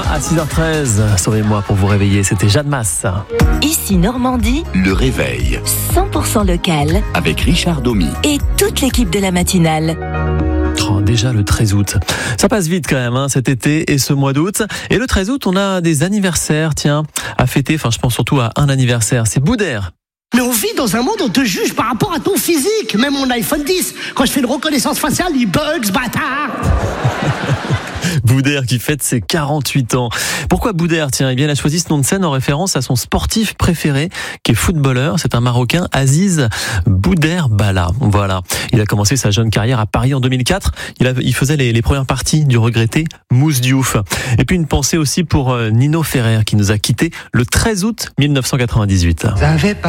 à 6h13. Sauvez-moi pour vous réveiller, c'était Jeanne Masse. Ici Normandie, Le réveil 100% local avec Richard Domy. et toute l'équipe de la matinale. Oh, déjà le 13 août. Ça passe vite quand même, cet été et ce mois d'août. Et le 13 août, on a des anniversaires, à fêter. Enfin, je pense surtout à un anniversaire. C'est Boudère. Mais on vit dans un monde où on te juge par rapport à ton physique. Même mon iPhone 10, quand je fais une reconnaissance faciale, il bug, ce bâtard. Boudère qui fête ses 48 ans. Pourquoi Boudère ? Eh bien, il a choisi ce nom de scène en référence à son sportif préféré, qui est footballeur. C'est un Marocain, Aziz Boudère Bala. Voilà. Il a commencé sa jeune carrière à Paris en 2004. Il faisait les premières parties du regretté Mousse Diouf. Et puis une pensée aussi pour Nino Ferrer, qui nous a quittés le 13 août 1998.